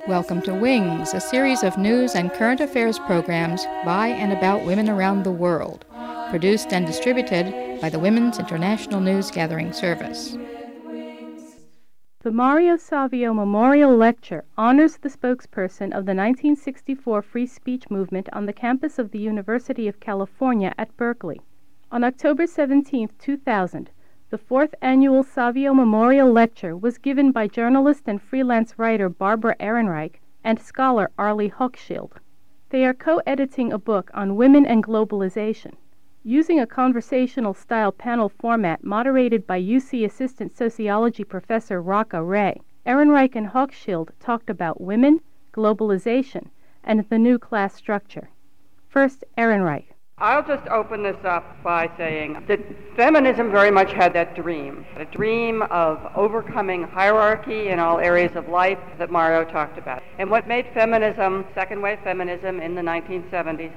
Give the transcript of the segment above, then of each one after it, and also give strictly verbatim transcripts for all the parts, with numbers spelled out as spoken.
Welcome to Wings, a series of news and current affairs programs by and about women around the world, produced and distributed by the Women's International News Gathering Service. The Mario Savio Memorial Lecture honors the spokesperson of the nineteen sixty-four free speech movement on the campus of the University of California at Berkeley. On October seventeenth, two thousand, the fourth annual Savio Memorial Lecture was given by journalist and freelance writer Barbara Ehrenreich and scholar Arlie Hochschild. They are co-editing a book on women and globalization. Using a conversational-style panel format moderated by U C Assistant Sociology Professor Raka Ray, Ehrenreich and Hochschild talked about women, globalization, and the new class structure. First, Ehrenreich. I'll just open this up by saying that feminism very much had that dream, a dream of overcoming hierarchy in all areas of life that Mario talked about. And what made feminism, second-wave feminism in the nineteen seventies,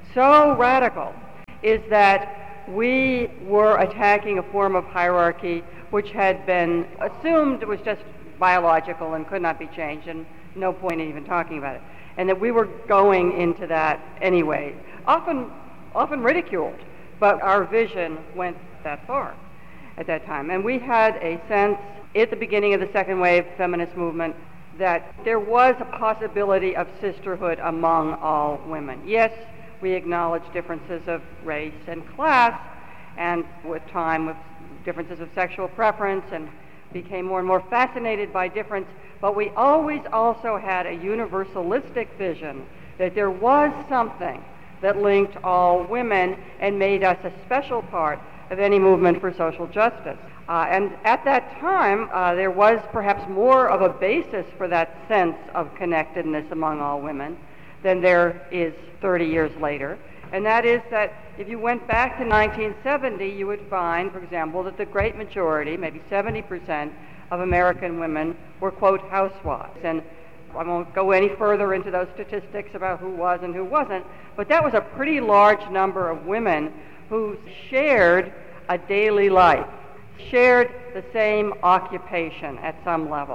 so radical is that we were attacking a form of hierarchy which had been assumed was just biological and could not be changed, and no point in even talking about it. And that we were going into that anyway, often often ridiculed, but our vision went that far at that time. And we had a sense at the beginning of the second wave feminist movement that there was a possibility of sisterhood among all women. Yes, we acknowledge differences of race and class, and with time with differences of sexual preference, and became more and more fascinated by difference, but we always also had a universalistic vision that there was something that linked all women and made us a special part of any movement for social justice. Uh, and at that time, uh, there was perhaps more of a basis for that sense of connectedness among all women than there is thirty years later. And that is that if you went back to nineteen seventy, you would find, for example, that the great majority, maybe seventy percent of American women were, quote, housewives. And I won't go any further into those statistics about who was and who wasn't, but that was a pretty large number of women who shared a daily life, shared the same occupation at some level.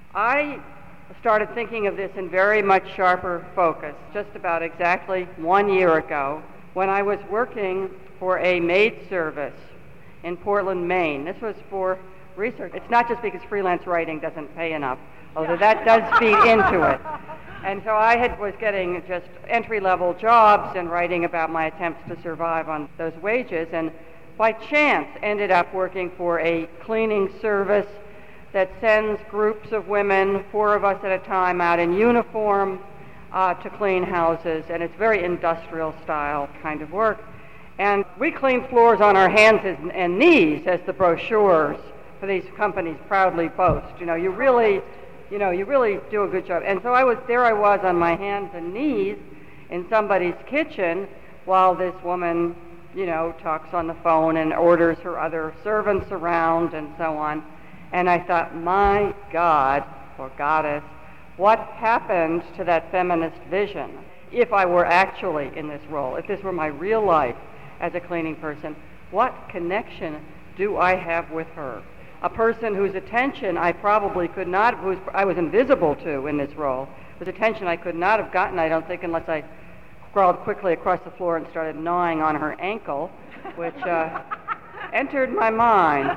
I started thinking of this in very much sharper focus just about exactly one year ago when I was working for a maid service in Portland, Maine. This was for research. It's not just because freelance writing doesn't pay enough, although that does feed into it. And so I had was getting just entry-level jobs and writing about my attempts to survive on those wages, and by chance ended up working for a cleaning service that sends groups of women, four of us at a time, out in uniform uh, to clean houses, and it's very industrial-style kind of work. And we clean floors on our hands and, and knees, as the brochures for these companies proudly boast. You know, you really... You know, you really do a good job. And so I was there I was on my hands and knees in somebody's kitchen while this woman, you know, talks on the phone and orders her other servants around and so on. And I thought, my God, or goddess, what happened to that feminist vision if I were actually in this role, if this were my real life as a cleaning person? What connection do I have with her? A person whose attention I probably could not, whose I was invisible to in this role, whose attention I could not have gotten, I don't think, unless I crawled quickly across the floor and started gnawing on her ankle, which uh, entered my mind.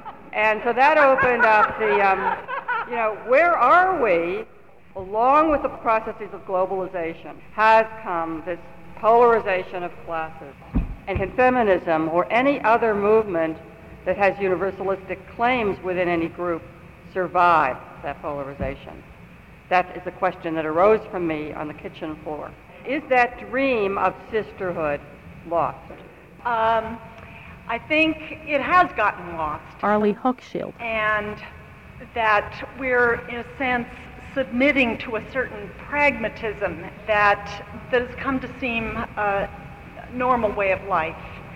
And so that opened up the, um, you know, where are we, along with the processes of globalization, has come this polarization of classes. And can feminism or any other movement that has universalistic claims within any group survive that polarization? That is a question that arose from me on the kitchen floor. Is that dream of sisterhood lost? Um, I think it has gotten lost. Arlie Hochschild. And that we're, in a sense, submitting to a certain pragmatism that, that has come to seem a normal way of life.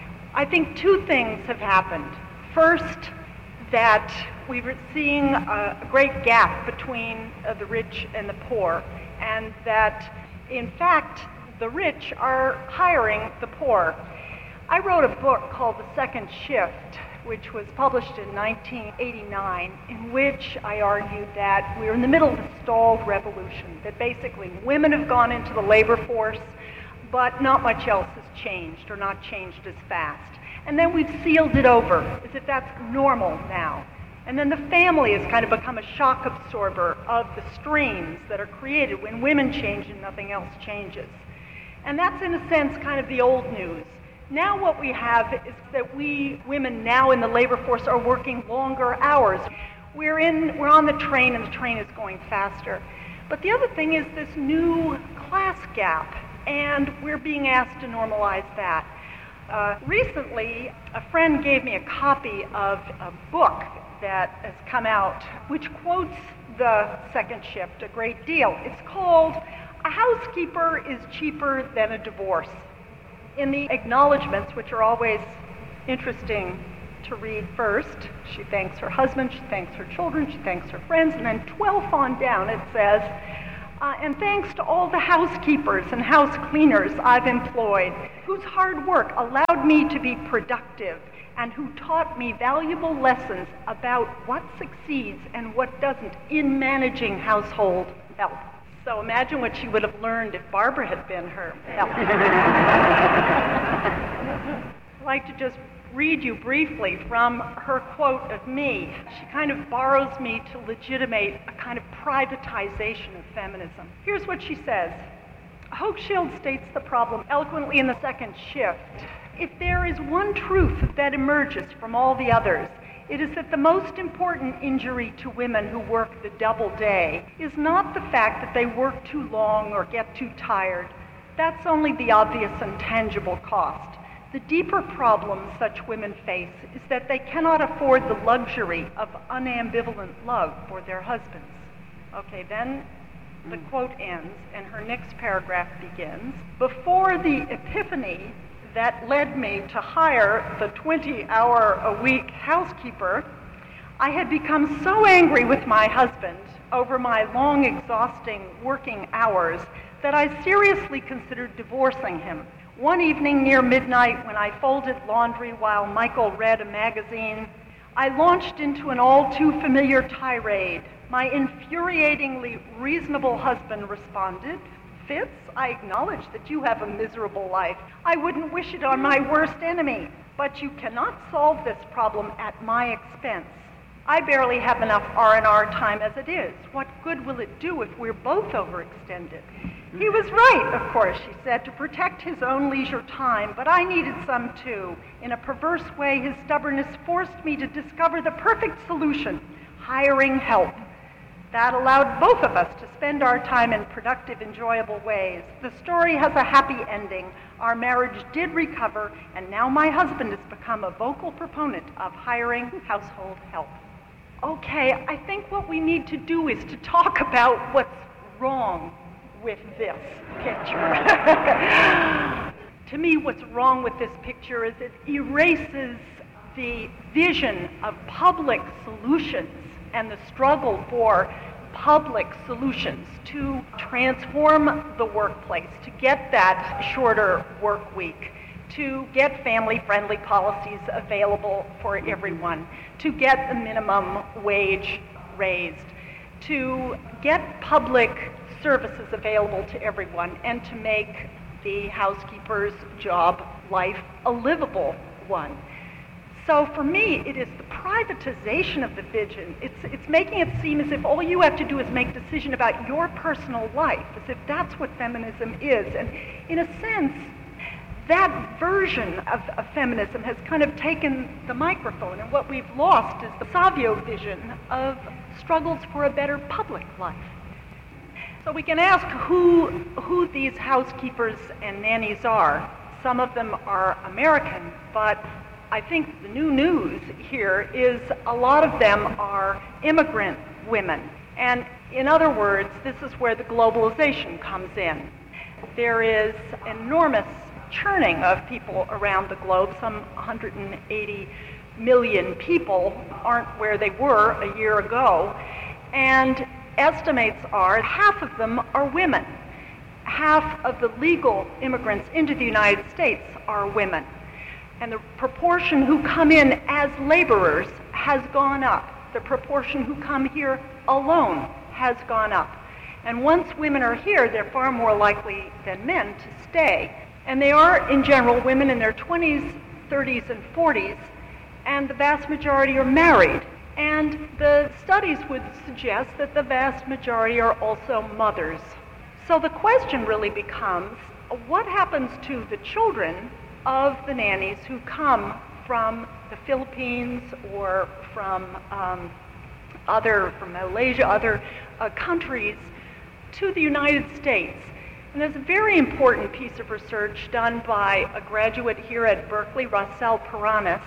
I think two things have happened. First, that we're seeing a, a great gap between uh, the rich and the poor, and that, in fact, the rich are hiring the poor. I wrote a book called The Second Shift which was published in nineteen eighty-nine, in which I argued that we're in the middle of a stalled revolution, that basically women have gone into the labor force, but not much else has changed, or not changed as fast. And then we've sealed it over, as if that's normal now. And then the family has kind of become a shock absorber of the strains that are created when women change and nothing else changes. And that's, in a sense, kind of the old news. Now what we have is that we women now in the labor force are working longer hours. We're in, we're on the train, and the train is going faster. But the other thing is this new class gap, and we're being asked to normalize that. Uh, recently, a friend gave me a copy of a book that has come out, which quotes the second shift a great deal. It's called "A Housekeeper is Cheaper Than a Divorce." In the acknowledgments, which are always interesting to read first, she thanks her husband, she thanks her children, she thanks her friends, and then twelve on down it says, uh, and thanks to all the housekeepers and house cleaners I've employed, whose hard work allowed me to be productive and who taught me valuable lessons about what succeeds and what doesn't in managing household help. So imagine what she would have learned if Barbara had been her help. I'd like to just read you briefly from her quote of me. She kind of borrows me to legitimate a kind of privatization of feminism. Here's what she says. Hochschild states the problem eloquently in the second shift. If there is one truth that emerges from all the others, it is that the most important injury to women who work the double day is not the fact that they work too long or get too tired. That's only the obvious and tangible cost. The deeper problem such women face is that they cannot afford the luxury of unambivalent love for their husbands. Okay, then the quote ends, and her next paragraph begins. Before the epiphany that led me to hire the twenty-hour-a-week housekeeper, I had become so angry with my husband over my long, exhausting working hours that I seriously considered divorcing him. One evening near midnight, when I folded laundry while Michael read a magazine, I launched into an all-too-familiar tirade. My infuriatingly reasonable husband responded, "Fitz, I acknowledge that you have a miserable life. I wouldn't wish it on my worst enemy, but you cannot solve this problem at my expense. I barely have enough R and R time as it is. What good will it do if we're both overextended?" He was right, of course, she said, to protect his own leisure time, but I needed some too. In a perverse way, his stubbornness forced me to discover the perfect solution, hiring help. That allowed both of us to spend our time in productive, enjoyable ways. The story has a happy ending. Our marriage did recover, and now my husband has become a vocal proponent of hiring household help. Okay, I think what we need to do is to talk about what's wrong with this picture. To me, what's wrong with this picture is it erases the vision of public solutions and the struggle for public solutions to transform the workplace, to get that shorter work week, to get family-friendly policies available for everyone, to get the minimum wage raised, to get public services available to everyone, and to make the housekeeper's job life a livable one. So for me, it is the privatization of the vision. It's, it's making it seem as if all you have to do is make a decision about your personal life, as if that's what feminism is. And in a sense, that version of, of feminism has kind of taken the microphone, and what we've lost is the Savio vision of struggles for a better public life. So we can ask who, who these housekeepers and nannies are. Some of them are American, but I think the new news here is a lot of them are immigrant women. And in other words, this is where the globalization comes in. There is enormous churning of people around the globe. Some one hundred eighty million people aren't where they were a year ago. And estimates are half of them are women. Half of the legal immigrants into the United States are women. And the proportion who come in as laborers has gone up. The proportion who come here alone has gone up. And once women are here, they're far more likely than men to stay. And they are, in general, women in their twenties, thirties, and forties, and the vast majority are married. And the studies would suggest that the vast majority are also mothers. So the question really becomes, what happens to the children of the nannies who come from the Philippines or from um, other, from Malaysia, other uh, countries to the United States? And there's a very important piece of research done by a graduate here at Berkeley, Rosel Paranis,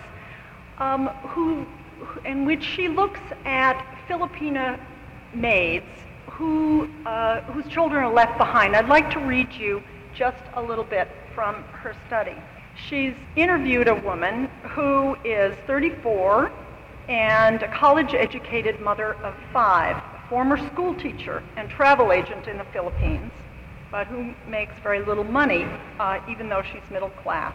um, who, in which she looks at Filipina maids who, uh, whose children are left behind. I'd like to read you just a little bit from her study. She's interviewed a woman who is thirty-four and a college-educated mother of five, a former school teacher and travel agent in the Philippines, but who makes very little money, uh, even though she's middle class.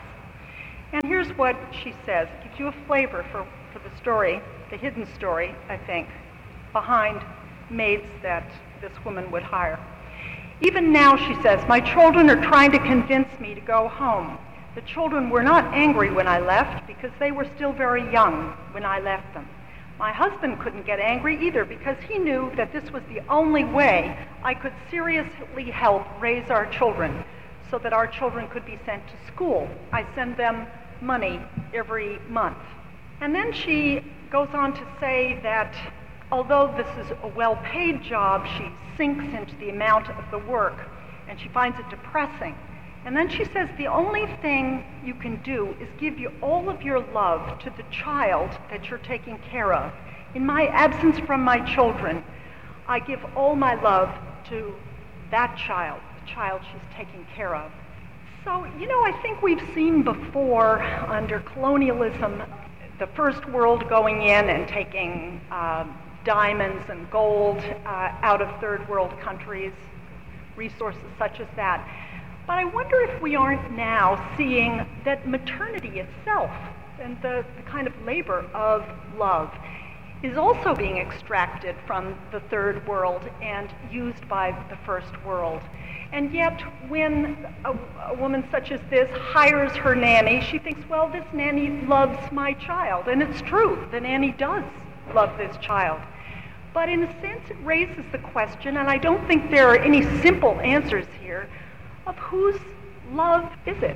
And here's what she says. It gives you a flavor for, for the story, the hidden story, I think, behind maids that this woman would hire. Even now, she says, my children are trying to convince me to go home. The children were not angry when I left because they were still very young when I left them. My husband couldn't get angry either because he knew that this was the only way I could seriously help raise our children so that our children could be sent to school. I send them money every month. And then she goes on to say that although this is a well-paid job, she sinks into the amount of the work and she finds it depressing. And then she says the only thing you can do is give you all of your love to the child that you're taking care of. In my absence from my children, I give all my love to that child, the child she's taking care of. So, you know, I think we've seen before under colonialism, the first world going in and taking uh, diamonds and gold uh, out of third world countries, resources such as that. But I wonder if we aren't now seeing that maternity itself and the, the kind of labor of love is also being extracted from the third world and used by the first world. And yet when a, a woman such as this hires her nanny, she thinks, well, this nanny loves my child. And it's true, the nanny does love this child. But in a sense, it raises the question, and I don't think there are any simple answers here, of whose love is it?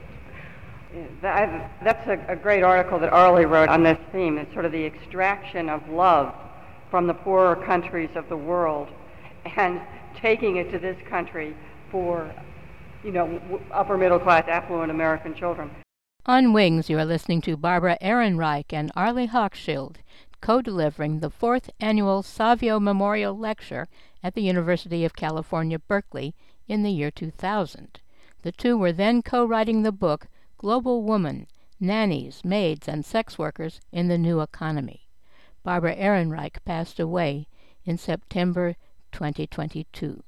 That's a, a great article that Arlie wrote on this theme. It's sort of the extraction of love from the poorer countries of the world and taking it to this country for, you know, upper middle class, affluent American children. On Wings, you are listening to Barbara Ehrenreich and Arlie Hochschild, co-delivering the fourth annual Savio Memorial Lecture at the University of California, Berkeley, in the year two thousand. The two were then co-writing the book Global Woman, Nannies, Maids, and Sex Workers in the New Economy. Barbara Ehrenreich passed away in September twenty twenty-two.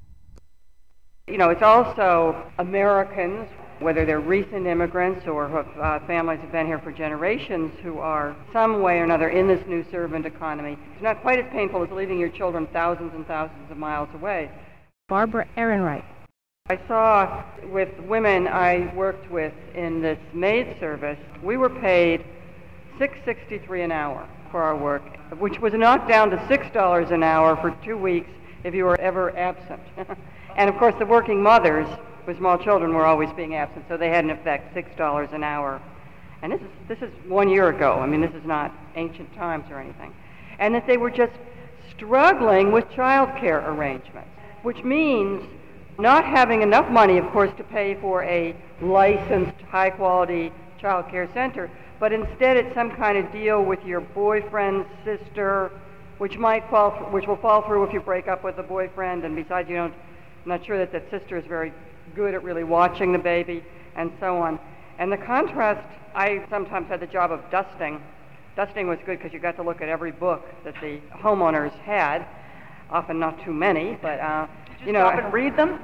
You know, it's also Americans, whether they're recent immigrants or uh, families have been here for generations, who are some way or another in this new servant economy. It's not quite as painful as leaving your children thousands and thousands of miles away. Barbara Ehrenreich. I saw with women I worked with in this maid service, we were paid six dollars and sixty-three cents an hour for our work, which was knocked down to six dollars an hour for two weeks if you were ever absent. And of course the working mothers with small children were always being absent, so they had in effect six dollars an hour. And this is, this is one year ago. I mean, this is not ancient times or anything. And that they were just struggling with child care arrangements, which means not having enough money, of course, to pay for a licensed, high-quality child care center, but instead it's some kind of deal with your boyfriend's sister, which might fall, which will fall through if you break up with the boyfriend, and besides, you don't, I'm not sure that that sister is very good at really watching the baby, and so on. And the contrast, I sometimes had the job of dusting. Dusting was good because you got to look at every book that the homeowners had, often not too many, but uh, Did you know, stop and read them?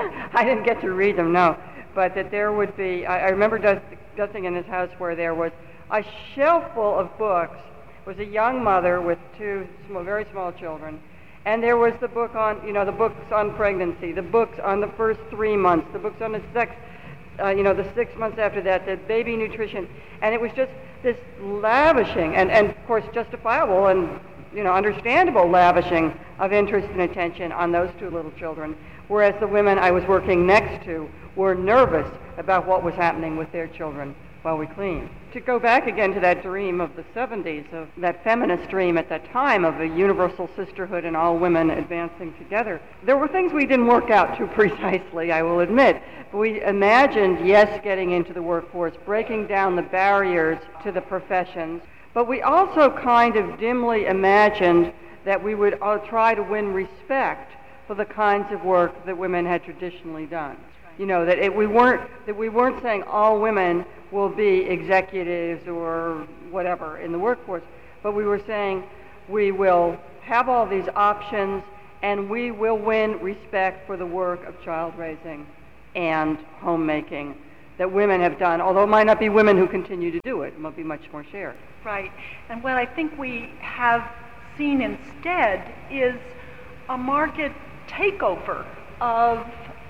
I didn't get to read them, no. But that there would be, I, I remember dust, dusting in his house where there was a shelf full of books. It was a young mother with two small, very small children. And there was the book on, you know, the books on pregnancy, the books on the first three months, the books on the sex, uh, you know, the six months after that, the baby nutrition. And it was just this lavishing, and, and of course justifiable and, you know, understandable lavishing of interest and attention on those two little children, whereas the women I was working next to were nervous about what was happening with their children while we cleaned. To go back again to that dream of the seventies, of that feminist dream at that time of a universal sisterhood and all women advancing together, there were things we didn't work out too precisely, I will admit. We imagined, yes, getting into the workforce, breaking down the barriers to the professions, but we also kind of dimly imagined that we would uh, try to win respect for the kinds of work that women had traditionally done. You know, that it, we weren't that we weren't saying all women will be executives or whatever in the workforce, but we were saying we will have all these options and we will win respect for the work of child raising and homemaking that women have done, although it might not be women who continue to do it. It might be much more shared. Right. And what I think we have seen instead is a market takeover of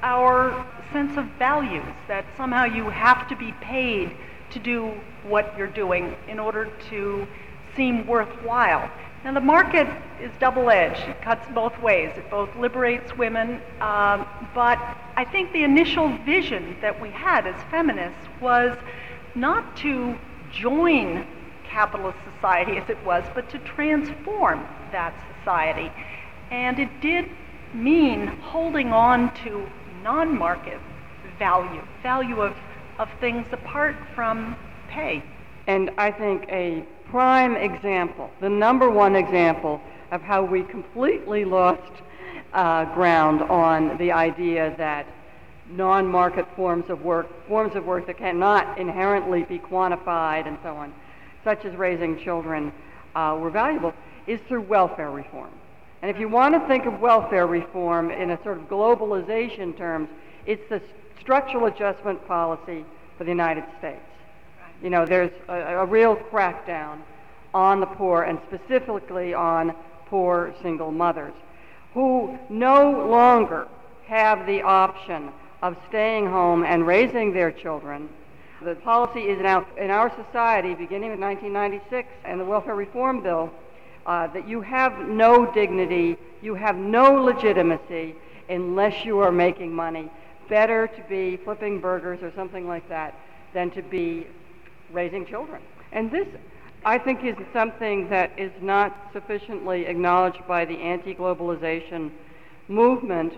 our sense of values, that somehow you have to be paid to do what you're doing in order to seem worthwhile. Now the market is double-edged. It cuts both ways. It both liberates women, um, but I think the initial vision that we had as feminists was not to join capitalist society as it was, but to transform that society. And it did mean holding on to non-market value, value of, of things apart from pay. And I think a prime example, the number one example of how we completely lost uh, ground on the idea that non-market forms of work, forms of work that cannot inherently be quantified and so on, such as raising children, uh, were valuable, is through welfare reform. And if you want to think of welfare reform in a sort of globalization terms, it's the structural adjustment policy for the United States. You know, there's a, a real crackdown on the poor, and specifically on poor single mothers, who no longer have the option of staying home and raising their children. The policy is now in our society, beginning with nineteen ninety-six and the Welfare Reform Bill, Uh, that you have no dignity, you have no legitimacy unless you are making money. Better to be flipping burgers or something like that than to be raising children. And this, I think, is something that is not sufficiently acknowledged by the anti-globalization movement,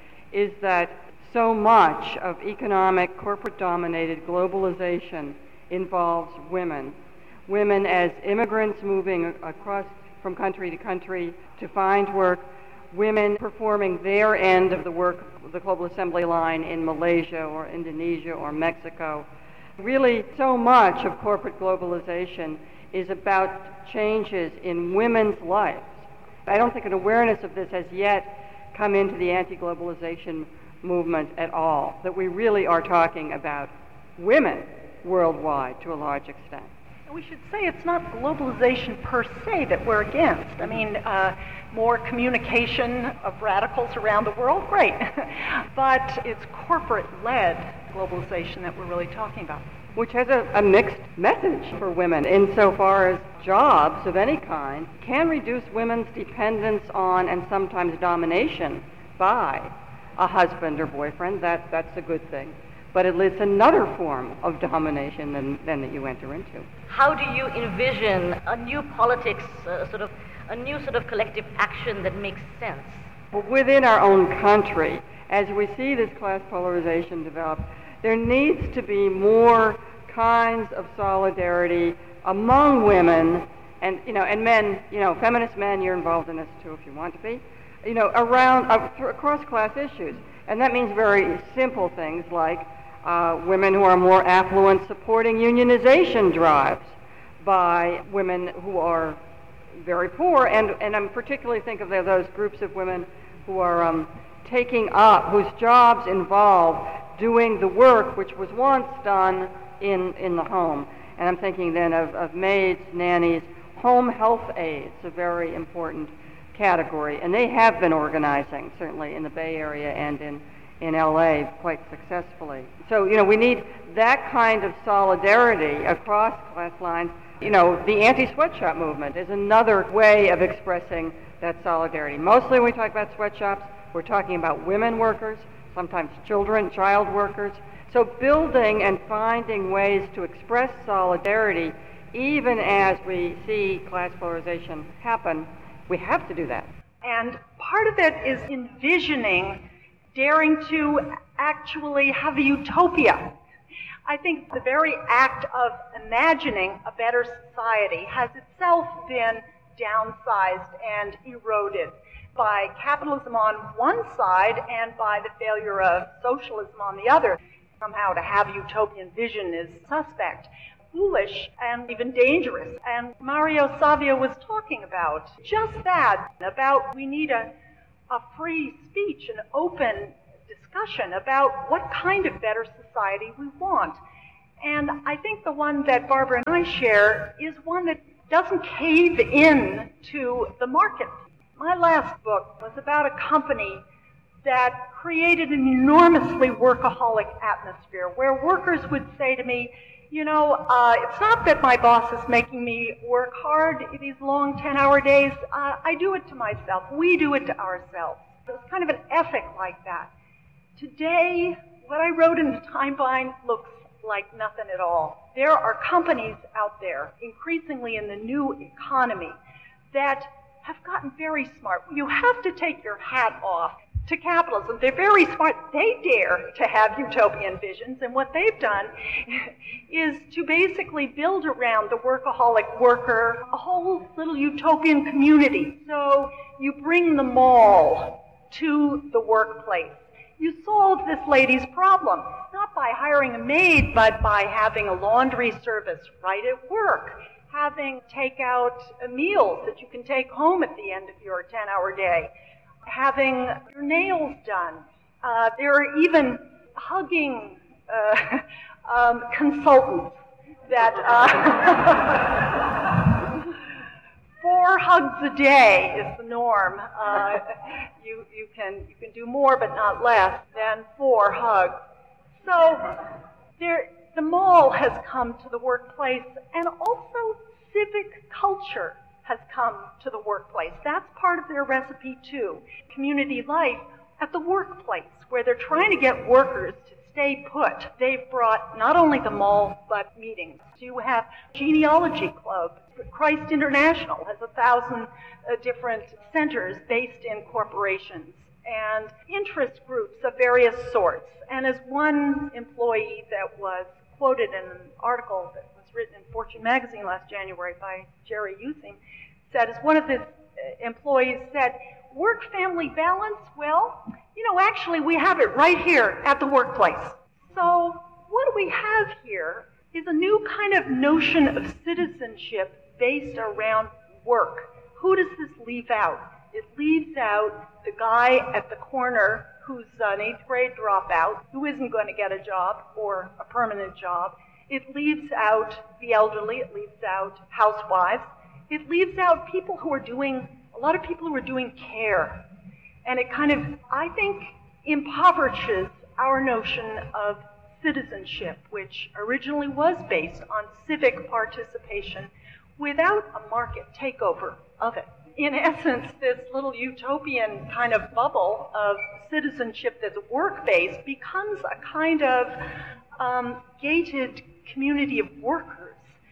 is that so much of economic, corporate-dominated globalization involves women. Women as immigrants moving across from country to country to find work, women performing their end of the work of the global assembly line in Malaysia or Indonesia or Mexico. Really, so much of corporate globalization is about changes in women's lives. I don't think an awareness of this has yet come into the anti-globalization movement at all, that we really are talking about women worldwide to a large extent. We should say it's not globalization per se that we're against. I mean, uh, more communication of radicals around the world, great. But it's corporate-led globalization that we're really talking about. Which has a, a mixed message for women, insofar as jobs of any kind can reduce women's dependence on and sometimes domination by a husband or boyfriend. That, that's a good thing. But it's another form of domination than, than that you enter into. How do you envision a new politics, uh, sort of a new sort of collective action that makes sense? Within our own country, as we see this class polarization develop, there needs to be more kinds of solidarity among women and, you know, and men, you know, feminist men, you're involved in this too if you want to be, you know, around, uh, across class issues. And that means very simple things like Uh, women who are more affluent supporting unionization drives by women who are very poor, and, and I particularly think of those groups of women who are um, taking up, whose jobs involve doing the work which was once done in, in the home. And I'm thinking then of, of maids, nannies, home health aides, a very important category. And they have been organizing, certainly in the Bay Area and in, in L A quite successfully. So, you know, we need that kind of solidarity across class lines. You know, the anti-sweatshop movement is another way of expressing that solidarity. Mostly when we talk about sweatshops, we're talking about women workers, sometimes children, child workers. So building and finding ways to express solidarity, even as we see class polarization happen, we have to do that. And part of it is envisioning, daring to actually have a utopia. I think the very act of imagining a better society has itself been downsized and eroded by capitalism on one side and by the failure of socialism on the other. Somehow to have utopian vision is suspect, foolish, and even dangerous. And Mario Savio was talking about just that, about we need a, a free speech, an open discussion about what kind of better society we want. And I think the one that Barbara and I share is one that doesn't cave in to the market. My last book was about a company that created an enormously workaholic atmosphere where workers would say to me, you know, uh, it's not that my boss is making me work hard these long ten-hour days. Uh, I do it to myself. We do it to ourselves. It was kind of an ethic like that. Today, what I wrote in the Timeline looks like nothing at all. There are companies out there, increasingly in the new economy, that have gotten very smart. You have to take your hat off to capitalism. They're very smart. They dare to have utopian visions, and what they've done is to basically build around the workaholic worker a whole little utopian community. So you bring the mall to the workplace. You solve this lady's problem, not by hiring a maid, but by having a laundry service right at work, having takeout meals that you can take home at the end of your ten-hour day, having your nails done. Uh, there are even hugging uh, um, consultants that uh, four hugs a day is the norm. Uh, you you can you can do more, but not less than four hugs. So there, the mall has come to the workplace, and also civic culture has come to the workplace. That's part of their recipe too. Community life at the workplace, where they're trying to get workers to stay put. They've brought not only the mall, but meetings. You have genealogy club. Christ International has a thousand uh, different centers based in corporations and interest groups of various sorts. And as one employee that was quoted in an article that was written in Fortune magazine last January by Jerry Using said, as one of his employees said, work-family balance, well, you know, actually we have it right here at the workplace. So what we have here is a new kind of notion of citizenship based around work. Who does this leave out? It leaves out the guy at the corner who's an eighth grade dropout, who isn't going to get a job or a permanent job. It leaves out the elderly. It leaves out housewives. It leaves out people who are doing, a lot of people who are doing care. And it kind of, I think, impoverishes our notion of citizenship, which originally was based on civic participation without a market takeover of it. In essence, this little utopian kind of bubble of citizenship that's work-based becomes a kind of um, gated community of workers,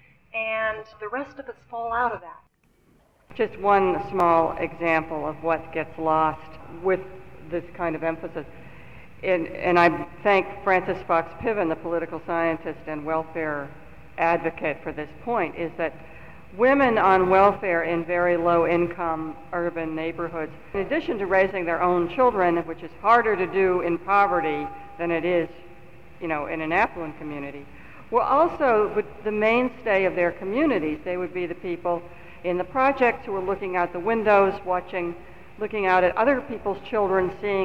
and the rest of us fall out of that. Just one small example of what gets lost with this kind of emphasis. And, and I thank Frances Fox Piven, the political scientist and welfare advocate for this point, is that women on welfare in very low-income urban neighborhoods, in addition to raising their own children, which is harder to do in poverty than it is, you know, in an affluent community, were also the mainstay of their communities. They would be the people in the projects who were looking out the windows, watching, looking out at other people's children, seeing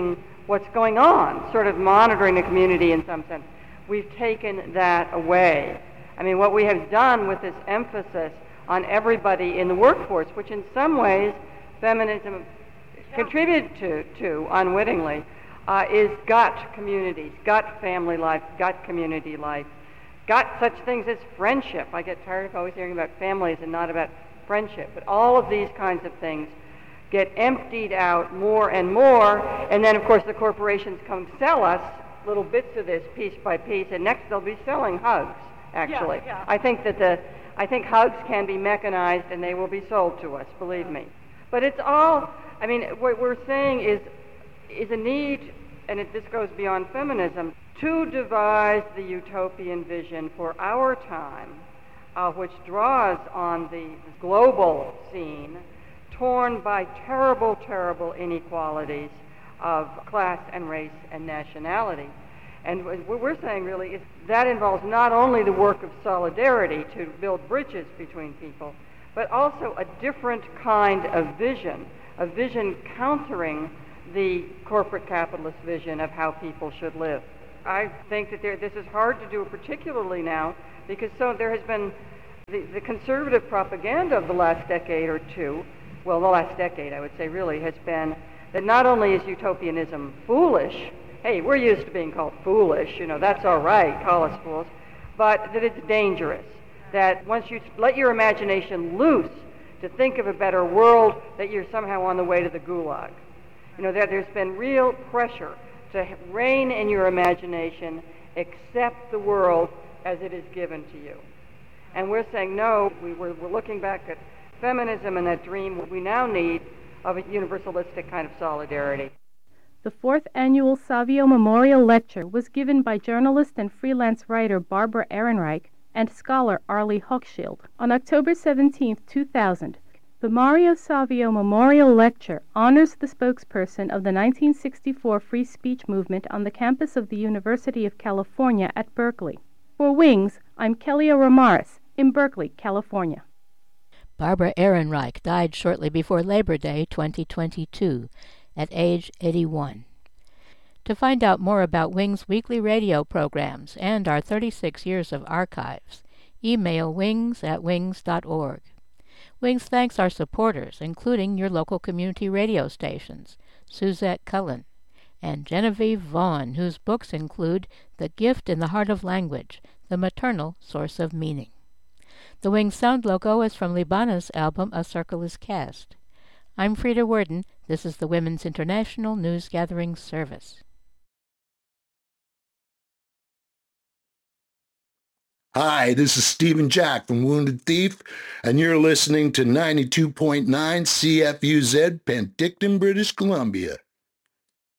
what's going on, sort of monitoring the community in some sense. We've taken that away. I mean, what we have done with this emphasis on everybody in the workforce, which in some ways feminism contributed to, to unwittingly, uh, is gut communities, gut family life, gut community life, gut such things as friendship. I get tired of always hearing about families and not about friendship, but all of these kinds of things get emptied out more and more, and then of course the corporations come sell us little bits of this piece by piece, and next they'll be selling hugs, actually. Yeah, yeah. I think that the, I think hugs can be mechanized and they will be sold to us, believe me. But it's all, I mean, what we're saying is, is a need, and it, this goes beyond feminism, to devise the utopian vision for our time, uh, which draws on the global scene, torn by terrible, terrible inequalities of class and race and nationality. And what we're saying really is that involves not only the work of solidarity to build bridges between people, but also a different kind of vision, a vision countering the corporate capitalist vision of how people should live. I think that there, this is hard to do, particularly now, because so there has been the, the conservative propaganda of the last decade or two, well, the last decade, I would say, really, has been that not only is utopianism foolish, hey, we're used to being called foolish, you know, that's all right, call us fools, but that it's dangerous, that once you let your imagination loose to think of a better world, that you're somehow on the way to the gulag. You know, that there's been real pressure to rein in your imagination, accept the world as it is given to you. And we're saying, no, we, we're, we're looking back at feminism and that dream we now need of a universalistic kind of solidarity. The fourth annual Savio Memorial Lecture was given by journalist and freelance writer Barbara Ehrenreich and scholar Arlie Hochschild on October seventeenth, two thousand. The Mario Savio Memorial Lecture honors the spokesperson of the nineteen sixty-four free speech movement on the campus of the University of California at Berkeley. For Wings, I'm Kelly O'Ramaris in Berkeley, California. Barbara Ehrenreich died shortly before Labor Day twenty twenty-two at age eighty-one. To find out more about Wings' weekly radio programs and our thirty-six years of archives, email wings at wings dot org. Wings thanks our supporters, including your local community radio stations, Suzette Cullen, and Genevieve Vaughn, whose books include The Gift in the Heart of Language, The Maternal Source of Meaning. The Wings sound logo is from Libana's album A Circle is Cast. I'm Frida Worden. This is the Women's International News Gathering Service. Hi, this is Stephen Jack from Wounded Thief, and you're listening to ninety-two point nine C F U Z, Penticton, British Columbia.